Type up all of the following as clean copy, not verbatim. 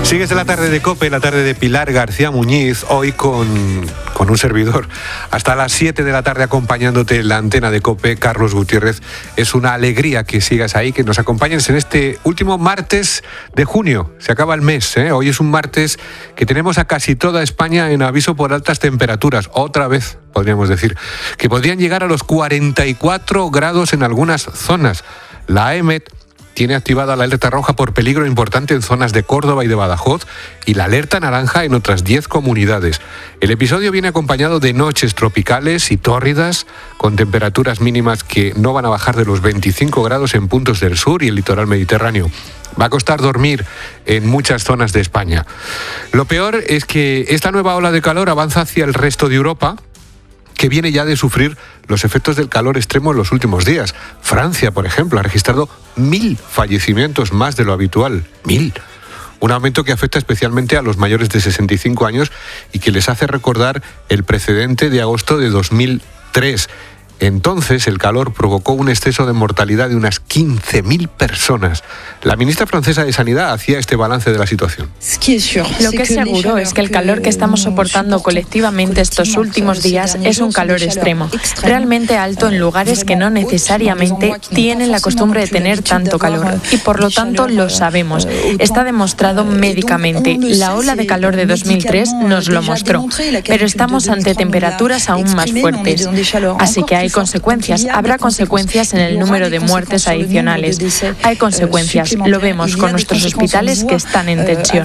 Sigues la tarde de COPE, la tarde de Pilar García Muñiz, hoy con un servidor. Hasta las 7 de la tarde acompañándote en la antena de COPE, Carlos Gutiérrez. Es una alegría que sigas ahí, que nos acompañes en este último martes de junio. Se acaba el mes, ¿eh? Hoy es un martes que tenemos a casi toda España en aviso por altas temperaturas. Otra vez, podríamos decir, que podrían llegar a los 44 grados en algunas zonas. La EMET tiene activada la alerta roja por peligro importante en zonas de Córdoba y de Badajoz y la alerta naranja en otras 10 comunidades. El episodio viene acompañado de noches tropicales y tórridas, con temperaturas mínimas que no van a bajar de los 25 grados en puntos del sur y el litoral mediterráneo. Va a costar dormir en muchas zonas de España. Lo peor es que esta nueva ola de calor avanza hacia el resto de Europa, que viene ya de sufrir los efectos del calor extremo en los últimos días. Francia, por ejemplo, ha registrado 1.000 fallecimientos más de lo habitual. 1.000. Un aumento que afecta especialmente a los mayores de 65 años y que les hace recordar el precedente de agosto de 2003. Entonces, el calor provocó un exceso de mortalidad de unas 15.000 personas. La ministra francesa de Sanidad hacía este balance de la situación. Lo que es seguro es que el calor que estamos soportando colectivamente estos últimos días es un calor extremo, realmente alto en lugares que no necesariamente tienen la costumbre de tener tanto calor. Y por lo tanto lo sabemos. Está demostrado médicamente. La ola de calor de 2003 nos lo mostró. Pero estamos ante temperaturas aún más fuertes. Así que hay consecuencias. Habrá consecuencias en el número de muertes adicionales. Hay consecuencias. Lo vemos con nuestros hospitales que están en tensión.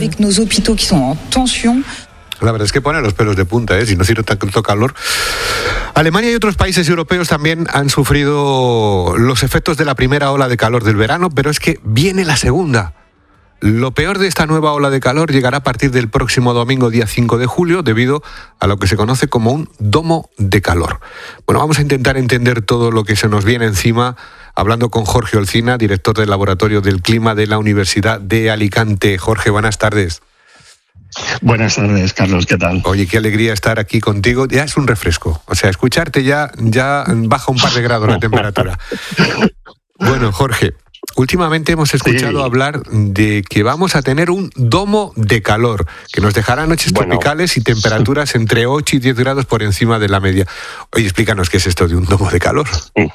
La verdad es que pone los pelos de punta, ¿eh? Si no tiene tanto calor. Alemania y otros países europeos también han sufrido los efectos de la primera ola de calor del verano, pero es que viene la segunda. Lo peor de esta nueva ola de calor llegará a partir del próximo domingo, día 5 de julio, debido a lo que se conoce como un domo de calor. Bueno, vamos a intentar entender todo lo que se nos viene encima, hablando con Jorge Olcina, director del Laboratorio del Clima de la Universidad de Alicante. Jorge, buenas tardes. Buenas tardes, Carlos, ¿qué tal? Oye, qué alegría estar aquí contigo. Ya es un refresco. O sea, escucharte ya baja un par de grados la temperatura. Bueno, Jorge, últimamente hemos escuchado hablar de que vamos a tener un domo de calor, que nos dejará noches tropicales y temperaturas entre 8 y 10 grados por encima de la media. Oye, explícanos qué es esto de un domo de calor.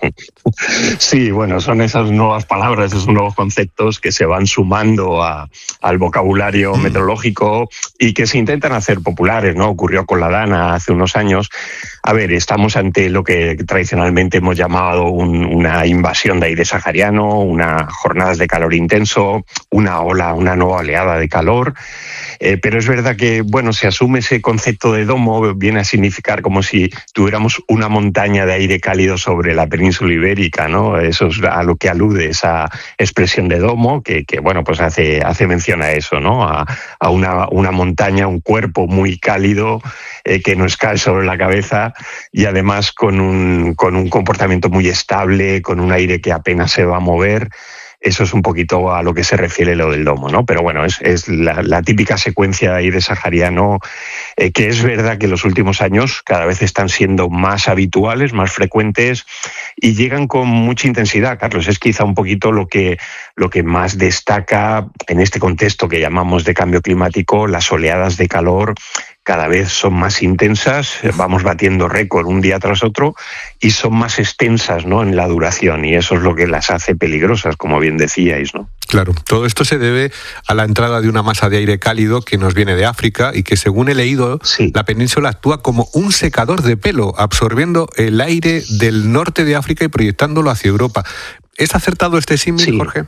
Sí, bueno, son esas nuevas palabras, esos nuevos conceptos que se van sumando al vocabulario meteorológico y que se intentan hacer populares, ¿no? Ocurrió con la Dana hace unos años. A ver, estamos ante lo que tradicionalmente hemos llamado una invasión de aire sahariano, unas jornadas de calor intenso, una nueva oleada de calor. Pero es verdad que, bueno, se asume ese concepto de domo, viene a significar como si tuviéramos una montaña de aire cálido sobre la península ibérica, ¿no? Eso es a lo que alude esa expresión de domo, que bueno, pues hace mención a eso, ¿no? A una montaña, un cuerpo muy cálido que nos cae sobre la cabeza y además con un comportamiento muy estable, con un aire que apenas se va a mover. Eso es un poquito a lo que se refiere lo del domo, ¿no? Pero bueno, es la típica secuencia de aire sahariano que es verdad que en los últimos años cada vez están siendo más habituales, más frecuentes y llegan con mucha intensidad, Carlos. Es quizá un poquito lo que más destaca en este contexto que llamamos de cambio climático. Las oleadas de calor cada vez son más intensas, vamos batiendo récord un día tras otro y son más extensas, ¿no?, en la duración, y eso es lo que las hace peligrosas, como bien decíais, ¿no? Claro, todo esto se debe a la entrada de una masa de aire cálido que nos viene de África y que, según he leído, la península actúa como un secador de pelo, absorbiendo el aire del norte de África y proyectándolo hacia Europa. ¿Es acertado este símil, Jorge?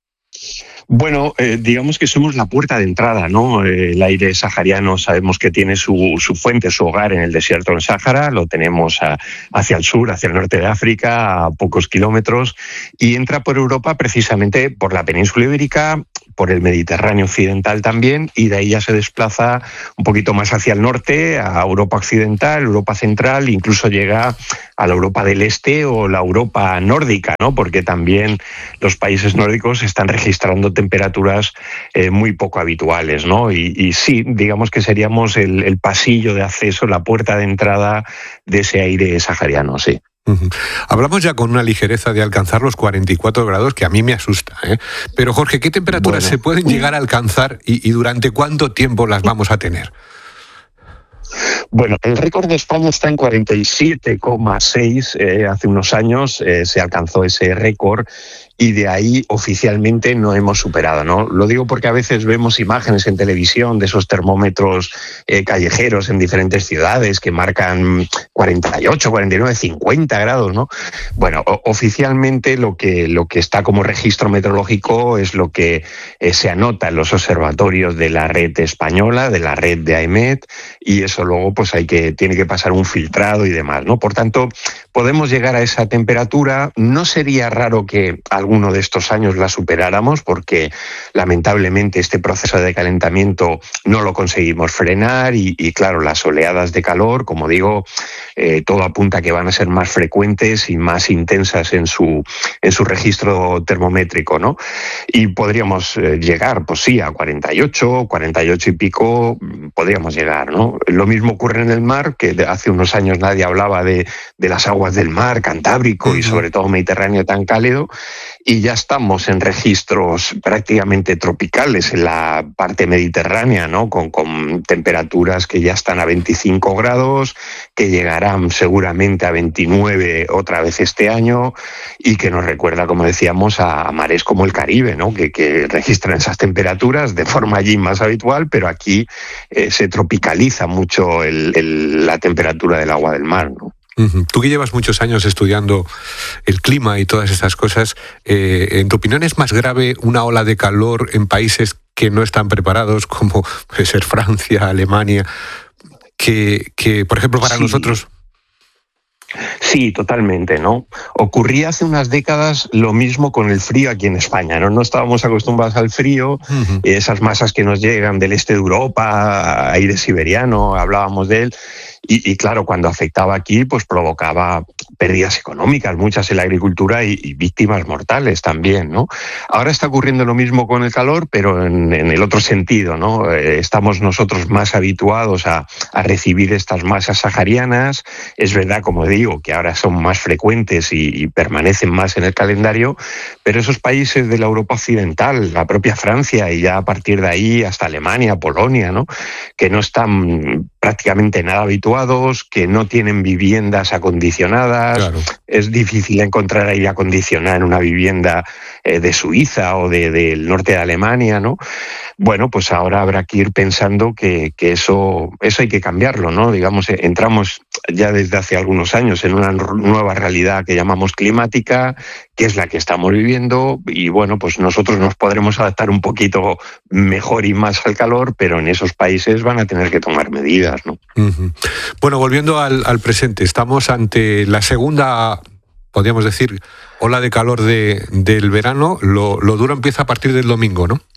Bueno, digamos que somos la puerta de entrada, ¿no? El aire sahariano sabemos que tiene su fuente, su hogar en el desierto del Sáhara, lo tenemos hacia el sur, hacia el norte de África, a pocos kilómetros, y entra por Europa precisamente por la península ibérica, por el Mediterráneo occidental también, y de ahí ya se desplaza un poquito más hacia el norte, a Europa occidental, Europa central, incluso llega a la Europa del Este o la Europa nórdica, ¿no? Porque también los países nórdicos están registrando temperaturas muy poco habituales, ¿no? Y sí, digamos que seríamos el pasillo de acceso, la puerta de entrada de ese aire sahariano, sí. Hablamos ya con una ligereza de alcanzar los 44 grados, que a mí me asusta, ¿eh? Pero Jorge, ¿qué temperaturas se pueden llegar a alcanzar y durante cuánto tiempo las vamos a tener? Bueno, el récord de España está en 47,6. Hace unos años se alcanzó ese récord y de ahí oficialmente no hemos superado, ¿no? Lo digo porque a veces vemos imágenes en televisión de esos termómetros callejeros en diferentes ciudades que marcan 48, 49, 50 grados, ¿no? Bueno, oficialmente lo que está como registro meteorológico es lo que se anota en los observatorios de la red española, de la red de AEMET, y eso luego pues tiene que pasar un filtrado y demás, ¿no? Por tanto, podemos llegar a esa temperatura. No sería raro que alguno de estos años la superáramos, porque lamentablemente este proceso de calentamiento no lo conseguimos frenar y claro, las oleadas de calor, como digo, todo apunta a que van a ser más frecuentes y más intensas en su registro termométrico, ¿no? Y podríamos llegar, pues sí, a 48 y pico, podríamos llegar, ¿no? Lo mismo ocurre en el mar, que hace unos años nadie hablaba de las aguas del mar Cantábrico y sobre todo Mediterráneo tan cálido, y ya estamos en registros prácticamente tropicales en la parte mediterránea, ¿no? Con temperaturas que ya están a 25 grados, que llegarán seguramente a 29 otra vez este año, y que nos recuerda, como decíamos, a mares como el Caribe, ¿no? Que registran esas temperaturas de forma allí más habitual, pero aquí se tropicaliza mucho la temperatura del agua del mar, ¿no? Tú que llevas muchos años estudiando el clima y todas estas cosas, ¿en tu opinión es más grave una ola de calor en países que no están preparados, como puede ser Francia, Alemania, que por ejemplo, para nosotros? Sí, totalmente, ¿no? Ocurría hace unas décadas lo mismo con el frío aquí en España, ¿no? No estábamos acostumbrados al frío, esas masas que nos llegan del este de Europa, aire siberiano, hablábamos de él, y claro, cuando afectaba aquí, pues provocaba pérdidas económicas, muchas en la agricultura y víctimas mortales también, ¿no? Ahora está ocurriendo lo mismo con el calor, pero en el otro sentido, ¿no? Estamos nosotros más habituados a recibir estas masas saharianas. Es verdad, como digo, que ahora son más frecuentes y permanecen más en el calendario, pero esos países de la Europa occidental, la propia Francia y ya a partir de ahí hasta Alemania, Polonia, ¿no? Que no están prácticamente nada habituados, que no tienen viviendas acondicionadas. Claro. Es difícil encontrar aire acondicionado en una vivienda de Suiza o del norte de Alemania, ¿no? Bueno, pues ahora habrá que ir pensando que eso hay que cambiarlo, ¿no? Digamos, entramos ya desde hace algunos años en una nueva realidad que llamamos climática, que es la que estamos viviendo, y bueno, pues nosotros nos podremos adaptar un poquito mejor y más al calor, pero en esos países van a tener que tomar medidas, ¿no? Bueno, volviendo al presente, estamos ante la segunda, podríamos decir, ola de calor del verano. Lo duro empieza a partir del domingo, ¿no?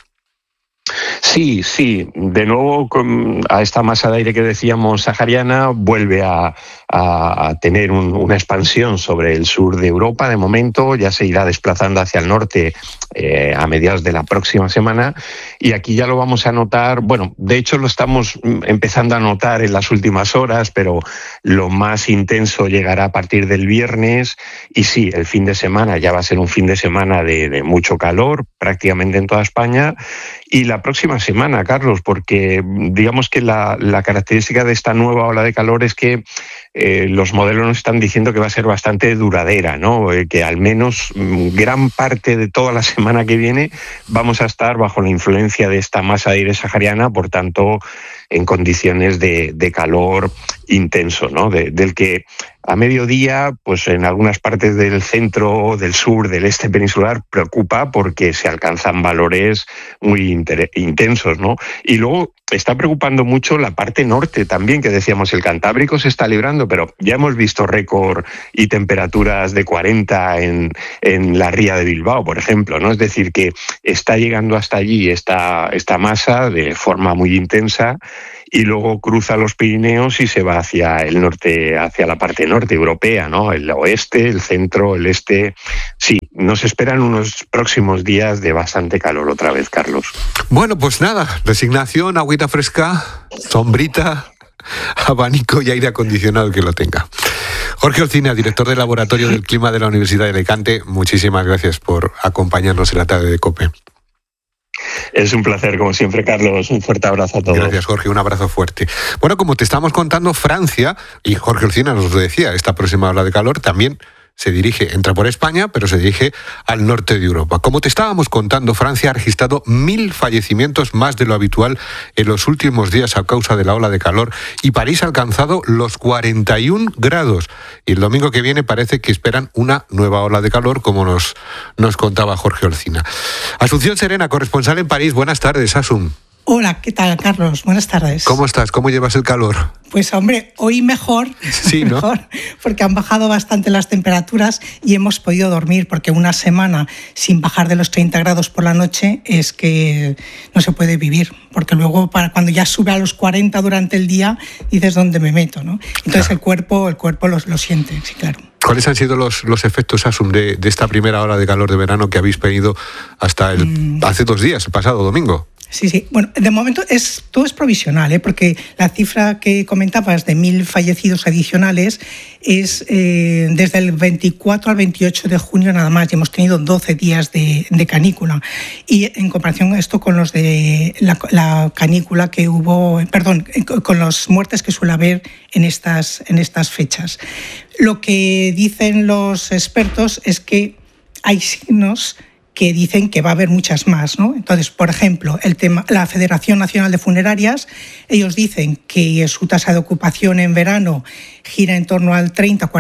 Sí, de nuevo a esta masa de aire que decíamos sahariana vuelve a tener una expansión sobre el sur de Europa. De momento ya se irá desplazando hacia el norte a mediados de la próxima semana, y aquí ya lo vamos a notar. Bueno, de hecho lo estamos empezando a notar en las últimas horas, pero lo más intenso llegará a partir del viernes, y sí, el fin de semana ya va a ser un fin de semana de mucho calor prácticamente en toda España, y la próxima semana, Carlos, porque digamos que la característica de esta nueva ola de calor es que los modelos nos están diciendo que va a ser bastante duradera, ¿no? Que al menos gran parte de toda la semana que viene vamos a estar bajo la influencia de esta masa de aire sahariana, por tanto, en condiciones de calor intenso, ¿no? Del que a mediodía, pues en algunas partes del centro, del sur, del este peninsular preocupa, porque se alcanzan valores muy intensos, ¿no? Y luego está preocupando mucho la parte norte también, que decíamos, el Cantábrico se está librando, pero ya hemos visto récord y temperaturas de 40 en la ría de Bilbao, por ejemplo, ¿no? Es decir, que está llegando hasta allí esta masa de forma muy intensa, y luego cruza los Pirineos y se va hacia el norte, hacia la parte norte europea, ¿no? El oeste, el centro, el este. Sí, nos esperan unos próximos días de bastante calor otra vez, Carlos. Bueno, pues nada, resignación, agüita fresca, sombrita, abanico y aire acondicionado que lo tenga. Jorge Olcina, director del Laboratorio del Clima de la Universidad de Alicante, muchísimas gracias por acompañarnos en la tarde de COPE. Es un placer, como siempre, Carlos. Un fuerte abrazo a todos. Gracias, Jorge. Un abrazo fuerte. Bueno, como te estamos contando, Francia, y Jorge Olcina nos lo decía, esta próxima ola de calor también entra por España, pero se dirige al norte de Europa. Como te estábamos contando, Francia ha registrado 1.000 fallecimientos más de lo habitual en los últimos días a causa de la ola de calor, y París ha alcanzado los 41 grados. Y el domingo que viene parece que esperan una nueva ola de calor, como nos contaba Jorge Olcina. Asunción Serena, corresponsal en París. Buenas tardes, Asun. Hola, ¿qué tal, Carlos? Buenas tardes. ¿Cómo estás? ¿Cómo llevas el calor? Pues hombre, hoy mejor, sí, ¿no? Mejor, porque han bajado bastante las temperaturas y hemos podido dormir, porque una semana sin bajar de los 30 grados por la noche es que no se puede vivir, porque luego cuando ya sube a los 40 durante el día, dices ¿dónde me meto?, ¿no? Entonces claro. el cuerpo lo siente, sí, claro. ¿Cuáles han sido los efectos, Asun, de esta primera ola de calor de verano que habéis tenido hasta hace 2 días, el pasado domingo? Sí. Bueno, de momento todo es provisional, porque la cifra que comentabas de 1.000 fallecidos adicionales es desde el 24 al 28 de junio nada más, y hemos tenido 12 días de canícula. Y en comparación a esto con los de la canícula que hubo, con las muertes que suele haber en estas fechas. Lo que dicen los expertos es que hay signos que dicen que va a haber muchas más, ¿no? Entonces, por ejemplo, la Federación Nacional de Funerarias, ellos dicen que su tasa de ocupación en verano gira en torno al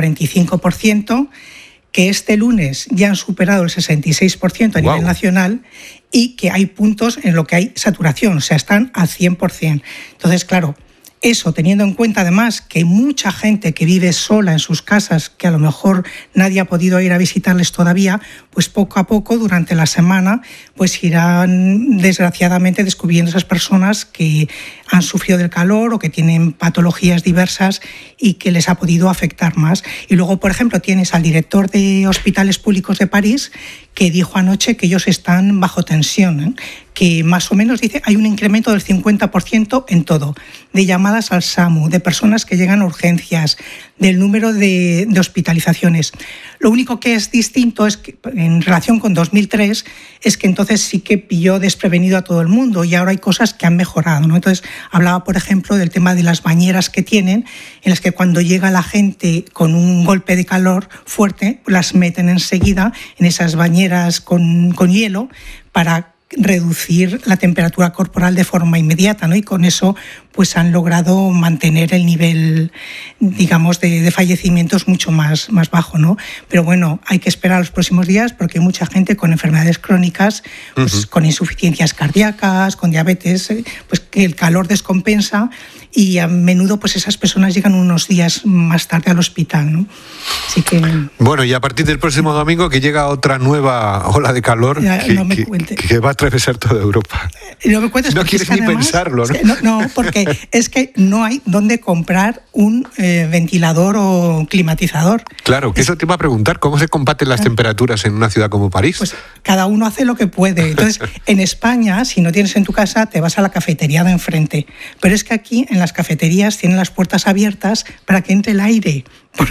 30-45%, que este lunes ya han superado el 66% a nivel nacional, y que hay puntos en los que hay saturación, o sea, están al 100%. Entonces, claro, eso teniendo en cuenta además que hay mucha gente que vive sola en sus casas, que a lo mejor nadie ha podido ir a visitarles todavía, pues poco a poco durante la semana pues irán desgraciadamente descubriendo esas personas que han sufrido del calor o que tienen patologías diversas y que les ha podido afectar más. Y luego, por ejemplo, tienes al director de Hospitales Públicos de París, que dijo anoche que ellos están bajo tensión, que más o menos dice hay un incremento del 50% en todo, de llamadas al SAMU, de personas que llegan a urgencias, del número de hospitalizaciones. Lo único que es distinto es que en relación con 2003 es que entonces sí que pilló desprevenido a todo el mundo y ahora hay cosas que han mejorado, ¿no? Entonces hablaba, por ejemplo, del tema de las bañeras que tienen, en las que cuando llega la gente con un golpe de calor fuerte, las meten enseguida en esas bañeras con hielo para reducir la temperatura corporal de forma inmediata, ¿no? Y con eso pues han logrado mantener el nivel, digamos, de fallecimientos mucho más bajo, ¿no? Pero bueno, hay que esperar los próximos días porque hay mucha gente con enfermedades crónicas, pues, con insuficiencias cardíacas, con diabetes, pues que el calor descompensa y a menudo pues esas personas llegan unos días más tarde al hospital, ¿no? Así que... Bueno, y a partir del próximo domingo que llega otra nueva ola de calor que va a atravesar toda Europa. No me cuentes, no quieres ni además, pensarlo, ¿no? No, porque es que no hay dónde comprar un ventilador o climatizador. Claro, que eso te iba a preguntar, ¿cómo se combaten las temperaturas en una ciudad como París? Pues cada uno hace lo que puede. Entonces, en España, si no tienes en tu casa, te vas a la cafetería de enfrente. Pero es que aquí, en las cafeterías, tienen las puertas abiertas para que entre el aire,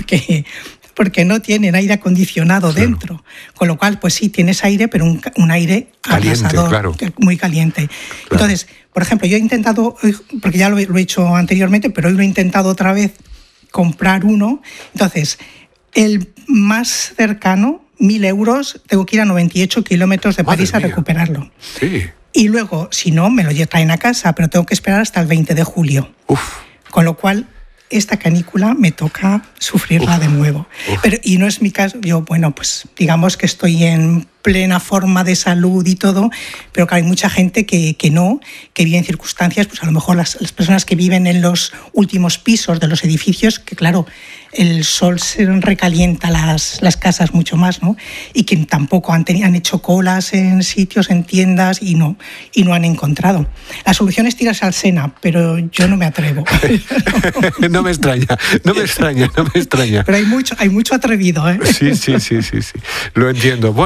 porque no tienen aire acondicionado dentro. Con lo cual, pues sí, tienes aire, pero un aire abrasador, claro, muy caliente. Claro. Entonces, por ejemplo, yo he intentado, porque ya lo he hecho anteriormente, pero hoy lo he intentado otra vez, comprar uno. Entonces, el más cercano, 1.000 euros, tengo que ir a 98 kilómetros de París a recuperarlo. Sí. Y luego, si no, me lo traen a casa, pero tengo que esperar hasta el 20 de julio. Uf. Con lo cual, esta canícula me toca sufrirla de nuevo. Y no es mi caso. Yo, bueno, pues digamos que estoy en plena forma de salud y todo, pero que hay mucha gente que vive en circunstancias, pues a lo mejor las personas que viven en los últimos pisos de los edificios, que claro, el sol se recalienta las casas mucho más, ¿no? Y que tampoco han hecho colas en sitios, en tiendas y no han encontrado. La solución es tirarse al Sena, pero yo no me atrevo. No me extraña. Pero hay mucho atrevido, ¿eh? Sí. Lo entiendo. Bueno, Asunción,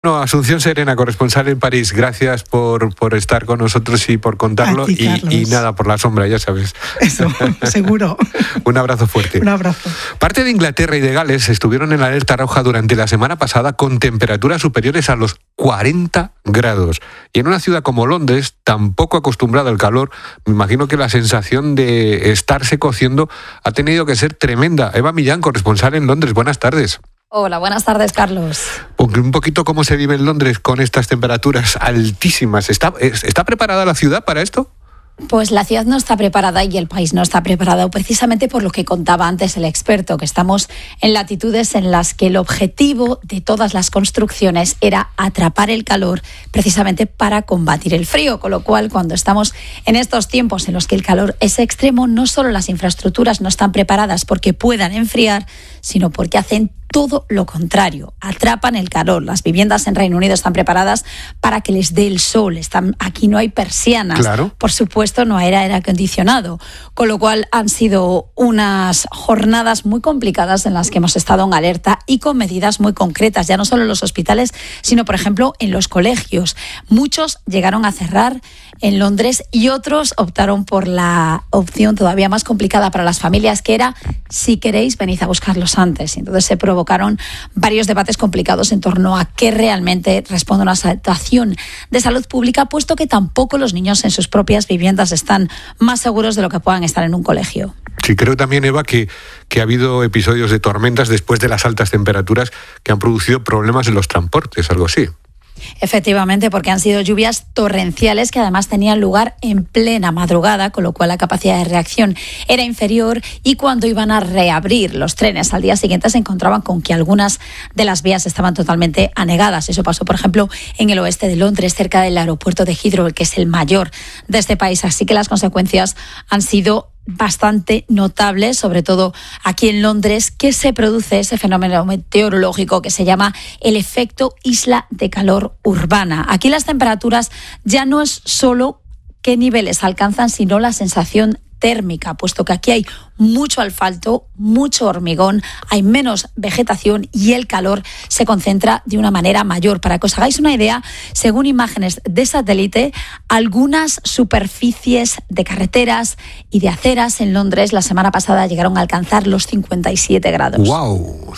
Asunción Serena, corresponsal en París, gracias por estar con nosotros y por contarlo. Y nada, por la sombra, ya sabes. Eso, seguro. Un abrazo fuerte. Un abrazo. Parte de Inglaterra y de Gales estuvieron en la alerta roja durante la semana pasada con temperaturas superiores a los 40 grados. Y en una ciudad como Londres, tan poco acostumbrada al calor, me imagino que la sensación de estarse cociendo ha tenido que ser tremenda. Eva Millán, corresponsal en Londres, buenas tardes. Hola, buenas tardes, Carlos. Un poquito cómo se vive en Londres con estas temperaturas altísimas. ¿Está preparada la ciudad para esto? Pues la ciudad no está preparada y el país no está preparado precisamente por lo que contaba antes el experto, que estamos en latitudes en las que el objetivo de todas las construcciones era atrapar el calor precisamente para combatir el frío, con lo cual cuando estamos en estos tiempos en los que el calor es extremo, no solo las infraestructuras no están preparadas porque puedan enfriar, sino porque hacen todo lo contrario, atrapan el calor. Las viviendas en Reino Unido están preparadas para que les dé el sol. Aquí no hay persianas, claro. Por supuesto no hay aire acondicionado, con lo cual han sido unas jornadas muy complicadas en las que hemos estado en alerta y con medidas muy concretas, ya no solo en los hospitales, sino por ejemplo en los colegios. Muchos llegaron a cerrar en Londres y otros optaron por la opción todavía más complicada para las familias, que era: si queréis, venid a buscarlos antes. Y entonces se provocaron varios debates complicados en torno a qué realmente responde a una situación de salud pública, puesto que tampoco los niños en sus propias viviendas están más seguros de lo que puedan estar en un colegio. Sí, creo también, Eva, que ha habido episodios de tormentas después de las altas temperaturas que han producido problemas en los transportes, algo así. Efectivamente, porque han sido lluvias torrenciales que además tenían lugar en plena madrugada, con lo cual la capacidad de reacción era inferior, y cuando iban a reabrir los trenes al día siguiente se encontraban con que algunas de las vías estaban totalmente anegadas. Eso pasó, por ejemplo, en el oeste de Londres, cerca del aeropuerto de Heathrow, que es el mayor de este país. Así que las consecuencias han sido bastante notable, sobre todo aquí en Londres, que se produce ese fenómeno meteorológico que se llama el efecto isla de calor urbana. Aquí las temperaturas ya no es solo qué niveles alcanzan, sino la sensación térmica, puesto que aquí hay mucho asfalto, mucho hormigón, hay menos vegetación y el calor se concentra de una manera mayor. Para que os hagáis una idea, según imágenes de satélite, algunas superficies de carreteras y de aceras en Londres la semana pasada llegaron a alcanzar los 57 grados. ¡Wow!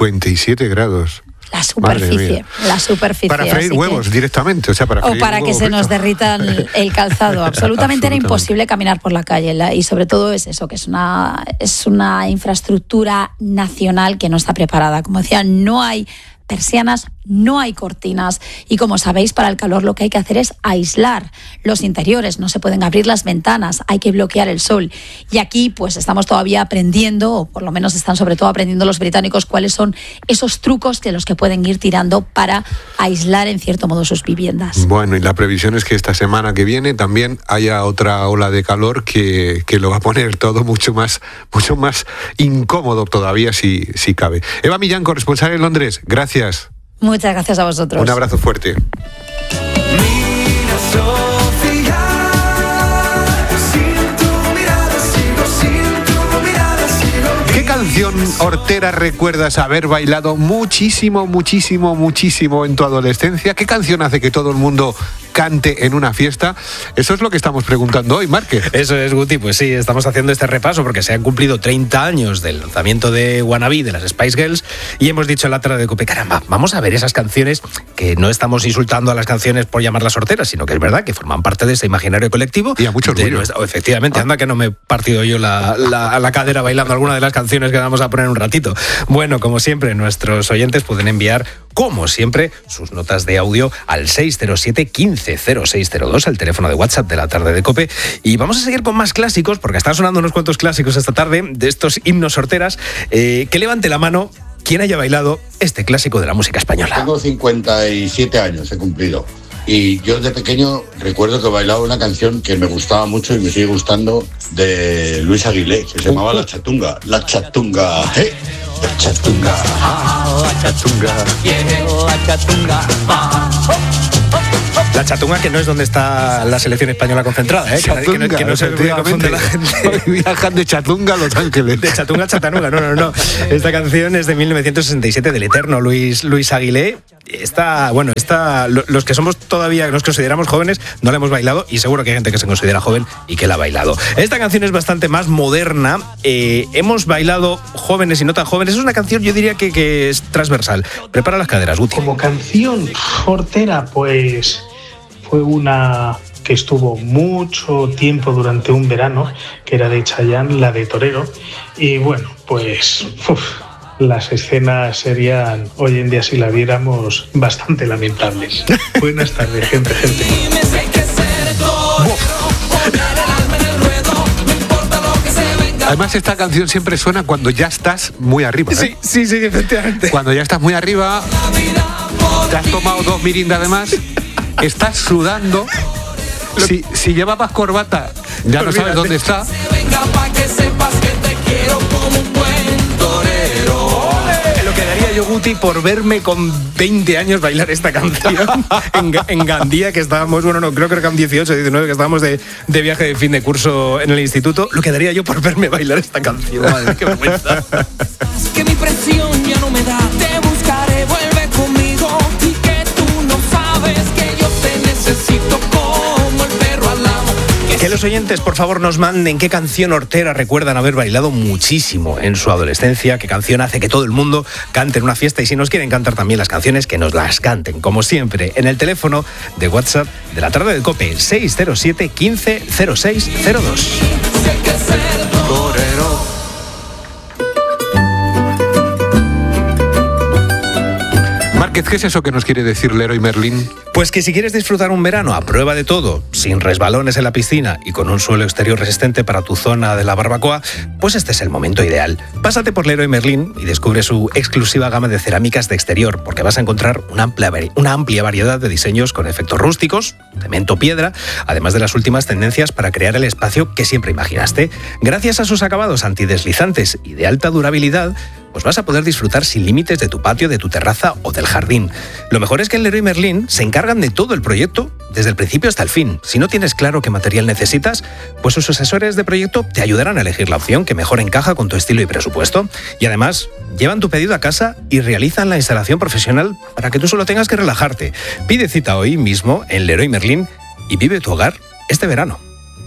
57 grados. La superficie. Para freír huevos directamente, para freír que huevos, se nos derritan el calzado. Absolutamente era imposible caminar por la calle, y sobre todo es eso, que es una infraestructura nacional que no está preparada. Como decía, no hay persianas, no hay cortinas, y como sabéis, para el calor lo que hay que hacer es aislar los interiores, no se pueden abrir las ventanas, hay que bloquear el sol. Y aquí pues estamos todavía aprendiendo, o por lo menos están sobre todo aprendiendo los británicos, cuáles son esos trucos de los que pueden ir tirando para aislar en cierto modo sus viviendas. Bueno, y la previsión es que esta semana que viene también haya otra ola de calor que lo va a poner todo mucho más incómodo todavía si cabe. Eva Millán, corresponsal en Londres, gracias. Muchas gracias a vosotros. Un abrazo fuerte. ¿Qué canción hortera recuerdas haber bailado muchísimo en tu adolescencia? ¿Qué canción hace que todo el mundo cante en una fiesta? Eso es lo que estamos preguntando hoy, Márquez. Eso es, Guti, pues sí, estamos haciendo este repaso porque se han cumplido 30 años del lanzamiento de Wannabe, de las Spice Girls, y hemos dicho en la tarde de COPE, caramba, vamos a ver esas canciones, que no estamos insultando a las canciones por llamarlas horteras, sino que es verdad que forman parte de ese imaginario colectivo. Y a mucho orgullo. Efectivamente, anda que no me he partido yo la cadera bailando alguna de las canciones que vamos a poner un ratito. Bueno, como siempre, nuestros oyentes pueden enviar, como siempre, sus notas de audio al 607-150602, el teléfono de WhatsApp de la tarde de COPE. Y vamos a seguir con más clásicos, porque están sonando unos cuantos clásicos esta tarde, de estos himnos horteras. Que levante la mano quien haya bailado este clásico de la música española. Tengo 57 años, he cumplido. Y yo de pequeño recuerdo que bailaba una canción que me gustaba mucho y me sigue gustando, de Luis Aguilé, que se llamaba La Chatunga. La Chatunga, ¿eh? La Chatunga. La Chatunga. La Chatunga. La Chatunga, que no es donde está la selección española concentrada, ¿eh? Chatunga, que no se confunde la gente. Viajan de Chatunga a Los Ángeles. De Chatunga a Chattanooga, no. Esta canción es de 1967 del eterno Luis Aguilé. los que somos todavía, nos consideramos jóvenes, no la hemos bailado y seguro que hay gente que se considera joven y que la ha bailado. Esta canción es bastante más moderna. Hemos bailado jóvenes y no tan jóvenes. Es una canción, yo diría que es transversal. Prepara las caderas, Guti. Como canción, Hortera, pues fue una que estuvo mucho tiempo durante un verano, que era de Chayanne, la de Torero. Y bueno, pues las escenas serían, hoy en día si la viéramos, bastante lamentables. Buenas tardes, gente. Además, esta canción siempre suena cuando ya estás muy arriba, ¿eh? Sí, efectivamente. Cuando ya estás muy arriba, te has tomado 2 mirindas de más, estás sudando. Si llevabas corbata, ya no sabes dónde está. Lo que daría yo, Guti, por verme con 20 años bailar esta canción en Gandía, que estábamos, creo que eran 18, 19, que estábamos de viaje de fin de curso en el instituto. Lo que daría yo por verme bailar esta canción. Madre, qué vergüenza. Que mi presión ya no me da, te buscaré, vuelve conmigo, y que tú no sabes que yo te necesito como el perro al amo. Que los oyentes, por favor, nos manden qué canción hortera recuerdan haber bailado muchísimo en su adolescencia, qué canción hace que todo el mundo cante en una fiesta, y si nos quieren cantar también las canciones, que nos las canten, como siempre, en el teléfono de WhatsApp de la tarde de COPE, 607 15 06 02. Márquez, ¿qué es eso que nos quiere decir Leroy Merlin? Pues que si quieres disfrutar un verano a prueba de todo, sin resbalones en la piscina y con un suelo exterior resistente para tu zona de la barbacoa, pues este es el momento ideal. Pásate por Leroy Merlin y descubre su exclusiva gama de cerámicas de exterior, porque vas a encontrar una amplia variedad de diseños con efectos rústicos, cemento, piedra, además de las últimas tendencias para crear el espacio que siempre imaginaste. Gracias a sus acabados antideslizantes y de alta durabilidad, pues vas a poder disfrutar sin límites de tu patio, de tu terraza o del jardín. Lo mejor es que en Leroy Merlin se encargan de todo el proyecto, desde el principio hasta el fin. Si no tienes claro qué material necesitas, pues sus asesores de proyecto te ayudarán a elegir la opción que mejor encaja con tu estilo y presupuesto. Y además, llevan tu pedido a casa y realizan la instalación profesional para que tú solo tengas que relajarte. Pide cita hoy mismo en Leroy Merlin y vive tu hogar este verano.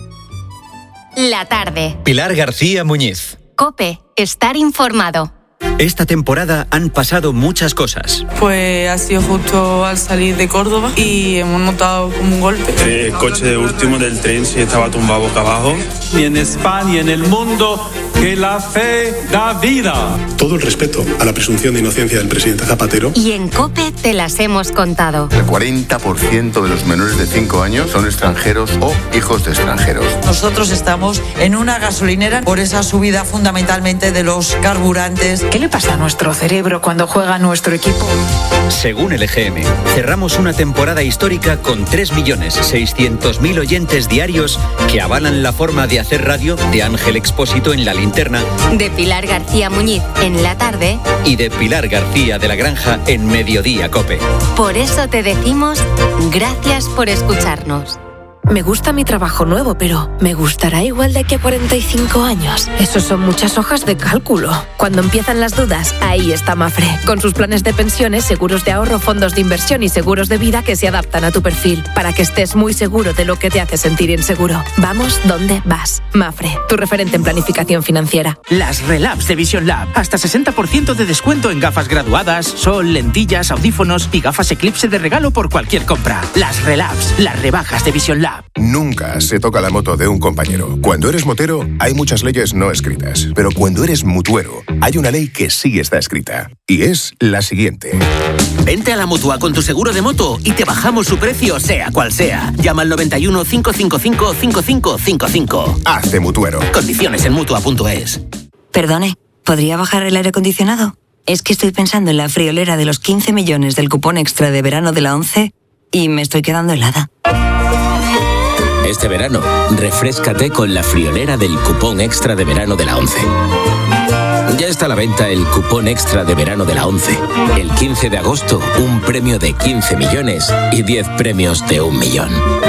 La tarde. Pilar García Muñiz. COPE. Estar informado. Esta temporada han pasado muchas cosas. Pues ha sido justo al salir de Córdoba y hemos notado como un golpe. El coche último del tren se estaba tumbado boca abajo. Y en España y en el mundo, que la fe da vida. Todo el respeto a la presunción de inocencia del presidente Zapatero. Y en COPE te las hemos contado. El 40% de los menores de 5 años son extranjeros o hijos de extranjeros. Nosotros estamos en una gasolinera por esa subida fundamentalmente de los carburantes. ¿Qué le pasa a nuestro cerebro cuando juega nuestro equipo? Según el EGM, cerramos una temporada histórica con 3.600.000 oyentes diarios que avalan la forma de hacer radio de Ángel Expósito en La Linterna, de Pilar García Muñiz en La Tarde y de Pilar García de la Granja en Mediodía COPE. Por eso te decimos gracias por escucharnos. Me gusta mi trabajo nuevo, pero ¿me gustará igual de aquí a 45 años? Esos son muchas hojas de cálculo. Cuando empiezan las dudas, ahí está Mafre, con sus planes de pensiones, seguros de ahorro, fondos de inversión y seguros de vida que se adaptan a tu perfil, para que estés muy seguro de lo que te hace sentir inseguro. Vamos donde vas. Mafre, tu referente en planificación financiera. Las Relabs de Vision Lab. Hasta 60% de descuento en gafas graduadas, sol, lentillas, audífonos y gafas Eclipse de regalo por cualquier compra. Las Relabs, las rebajas de Vision Lab. Nunca se toca la moto de un compañero. Cuando eres motero, hay muchas leyes no escritas. Pero cuando eres mutuero, hay una ley que sí está escrita. Y es la siguiente. Vente a la Mutua con tu seguro de moto y te bajamos su precio, sea cual sea. Llama al 91 555 5555. Hazte mutuero. Condiciones en Mutua.es. Perdone, ¿podría bajar el aire acondicionado? Es que estoy pensando en la friolera de los 15 millones del cupón extra de verano de la 11 y me estoy quedando helada. Este verano, refréscate con la friolera del cupón extra de verano de la 11. Ya está a la venta el cupón extra de verano de la 11. El 15 de agosto, un premio de 15 millones y 10 premios de 1 millón.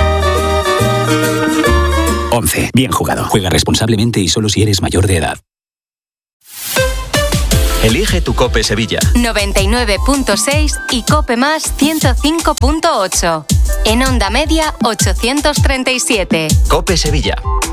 11. Bien jugado. Juega responsablemente y solo si eres mayor de edad. Elige tu COPE Sevilla. 99.6 y COPE Más 105.8. En onda media 837. COPE Sevilla.